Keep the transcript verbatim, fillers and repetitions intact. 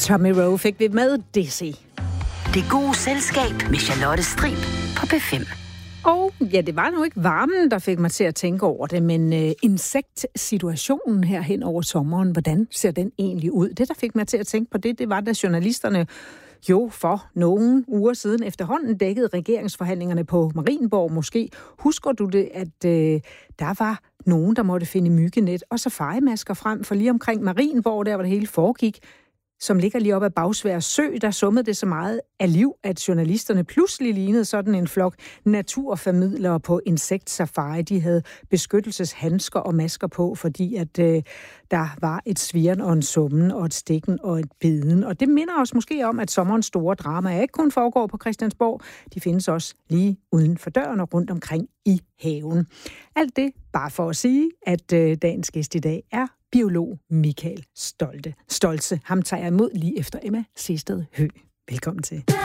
Tommy Rowe fik vi med Dizzy. Det gode selskab med Charlotte Strib på P fem. Og ja, det var nu ikke varmen, der fik mig til at tænke over det, men øh, insektsituationen her hen over sommeren, hvordan ser den egentlig ud? Det, der fik mig til at tænke på det, det var, da journalisterne jo for nogle uger siden efterhånden dækkede regeringsforhandlingerne på Marienborg. Måske husker du det, at øh, der var nogen, der måtte finde myggenet og safarimasker frem, for lige omkring Marienborg, der hvor det hele foregik, som ligger lige op ad Bagsværd Sø, der summede det så meget af liv, at journalisterne pludselig lignede sådan en flok naturformidlere på insektsafari. De havde beskyttelseshandsker og masker på, fordi at øh, der var et svirren og en summen og et stikken og et biden. Og det minder os måske om, at sommerens store drama ikke kun foregår på Christiansborg. De findes også lige uden for døren og rundt omkring i haven. Alt det bare for at sige, at øh, dagens gæst i dag er biolog Michael Stolte. Stoltze. Ham tager jeg imod lige efter Emma Sehsted Høgh. Velkommen til.